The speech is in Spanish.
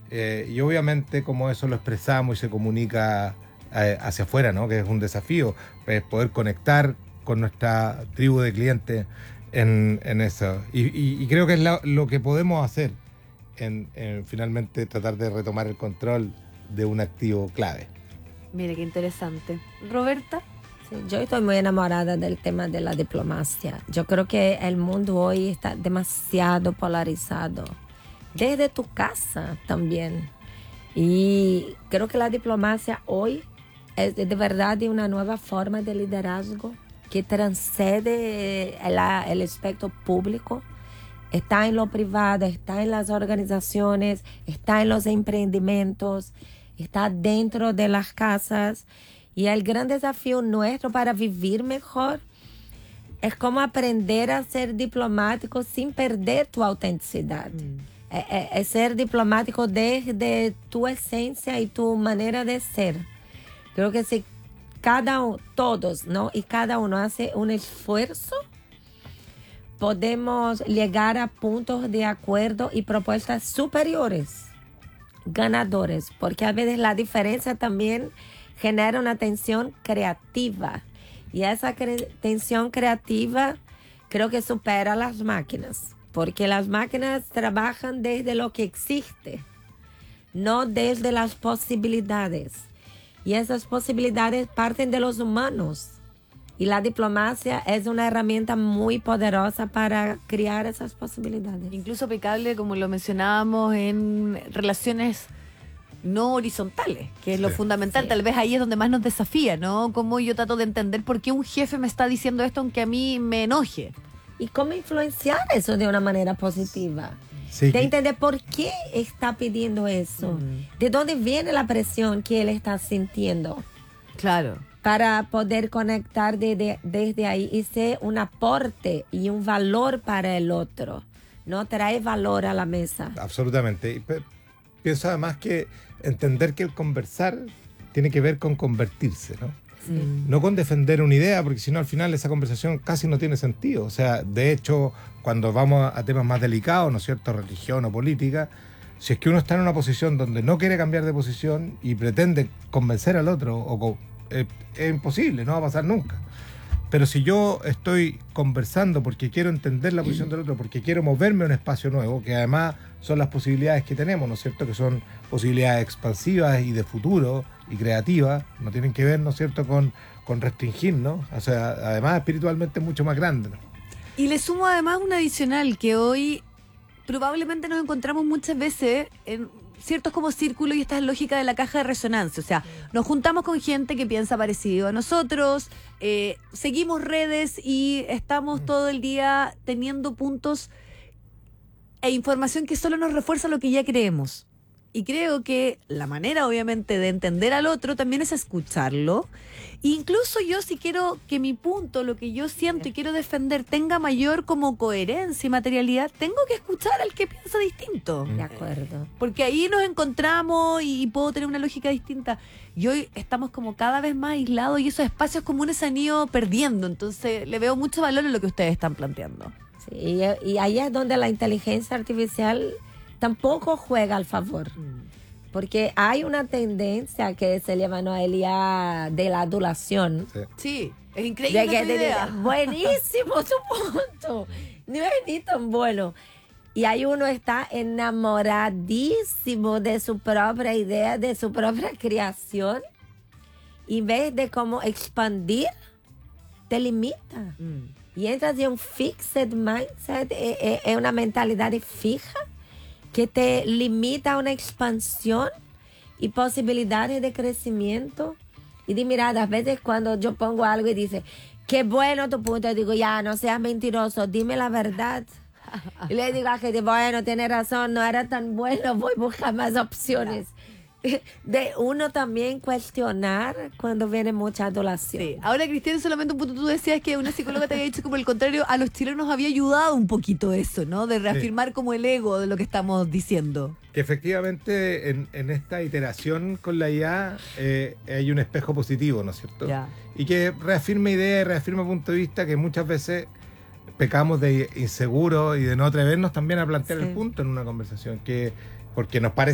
Y obviamente como eso lo expresamos y se comunica hacia afuera, ¿no? Que es un desafío, poder conectar con nuestra tribu de clientes en eso. Y creo que es lo que podemos hacer en finalmente tratar de retomar el control de un activo clave. Mire, qué interesante. Roberta. Sí, yo estoy muy enamorada del tema de la diplomacia. Yo creo que el mundo hoy está demasiado polarizado. Desde tu casa también. Y creo que la diplomacia hoy es de verdad una nueva forma de liderazgo que transcende el espectro público. Está en lo privado, está en las organizaciones, está en los emprendimientos, está dentro de las casas. Y el gran desafío nuestro para vivir mejor es cómo aprender a ser diplomático sin perder tu autenticidad. Es ser diplomático desde tu esencia y tu manera de ser. Creo que si todos, ¿no? Y cada uno hace un esfuerzo, podemos llegar a puntos de acuerdo y propuestas superiores, ganadores, porque a veces la diferencia también genera una tensión creativa. Y esa tensión creativa creo que supera las máquinas, porque las máquinas trabajan desde lo que existe, no desde las posibilidades. Y esas posibilidades parten de los humanos. Y la diplomacia es una herramienta muy poderosa para crear esas posibilidades. Incluso aplicable, como lo mencionábamos, en relaciones no horizontales, que es lo fundamental. Sí. Tal vez ahí es donde más nos desafía, ¿no? Cómo yo trato de entender por qué un jefe me está diciendo esto aunque a mí me enoje. Y cómo influenciar eso de una manera positiva. Sí, De entender por qué está pidiendo eso. De dónde viene la presión que él está sintiendo. Claro. Para poder conectar desde ahí y ser un aporte y un valor para el otro. No trae valor a la mesa. Absolutamente. Y pienso además que entender que el conversar tiene que ver con convertirse, ¿no? Sí. No con defender una idea, porque si no al final esa conversación casi no tiene sentido. O sea, de hecho, cuando vamos a temas más delicados, ¿no es cierto?, religión o política, si es que uno está en una posición donde no quiere cambiar de posición y pretende convencer al otro, es imposible, no va a pasar nunca. Pero si yo estoy conversando porque quiero entender la posición del otro, porque quiero moverme a un espacio nuevo, que además son las posibilidades que tenemos, ¿no es cierto?, que son posibilidades expansivas y de futuro y creativas, no tienen que ver, ¿no es cierto?, con restringir, ¿no? O sea, además espiritualmente es mucho más grande, ¿no? Y le sumo además un adicional, que hoy probablemente nos encontramos muchas veces en ciertos como círculos y esta es lógica de la caja de resonancia. O sea, nos juntamos con gente que piensa parecido a nosotros, seguimos redes y estamos todo el día teniendo puntos e información que solo nos refuerza lo que ya creemos. Y creo que la manera, obviamente, de entender al otro también es escucharlo. Incluso yo, si quiero que mi punto, lo que yo siento y quiero defender, tenga mayor como coherencia y materialidad, tengo que escuchar al que piensa distinto. De acuerdo. Porque ahí nos encontramos y puedo tener una lógica distinta. Y hoy estamos como cada vez más aislados y esos espacios comunes se han ido perdiendo. Entonces le veo mucho valor en lo que ustedes están planteando. Sí, y ahí es donde la inteligencia artificial tampoco juega al favor. Porque hay una tendencia que se llama Noelia de la adulación. Sí. Sí, es increíble tu idea. Buenísimo su punto. No es ni tan bueno. Y ahí uno está enamoradísimo de su propia idea, de su propia creación. Y en vez de como expandir, te limita. Y entras en un fixed mindset, es una mentalidad fija que te limita a una expansión y posibilidades de crecimiento y de mirada. A veces cuando yo pongo algo y dice, qué bueno tu punto, yo digo, ya, no seas mentiroso, dime la verdad. Y le digo a la gente, bueno, tiene razón, no era tan bueno, voy a buscar más opciones. De uno también cuestionar cuando viene mucha adulación. Sí. Ahora, Cristian, solamente un punto, tú decías que una psicóloga te había dicho como el contrario, a los chilenos había ayudado un poquito eso, ¿no? De reafirmar como el ego de lo que estamos diciendo. Que efectivamente en esta iteración con la IA hay un espejo positivo, ¿no es cierto? Ya. Y que reafirma ideas, reafirma punto de vista que muchas veces pecamos de inseguros y de no atrevernos también a plantear el punto en una conversación, porque nos parece